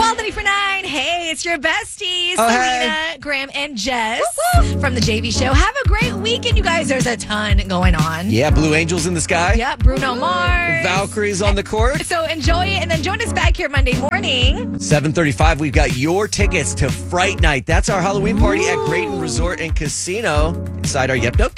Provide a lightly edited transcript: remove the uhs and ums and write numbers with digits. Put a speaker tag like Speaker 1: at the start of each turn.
Speaker 1: Quality for 9. Hey, it's your besties,
Speaker 2: Oh,
Speaker 1: Selena,
Speaker 2: hey.
Speaker 1: Graham, and Jess from the JV Show. Have a great weekend, you guys. There's a ton going on.
Speaker 2: Yeah, Blue Angels in the sky.
Speaker 1: Yep, Bruno Mars.
Speaker 2: Valkyrie's on the court.
Speaker 1: So enjoy it, and then join us back here Monday morning.
Speaker 2: 7:35, we've got your tickets to Fright Night. That's our Halloween party at Grayton Resort and Casino inside our Yep Nope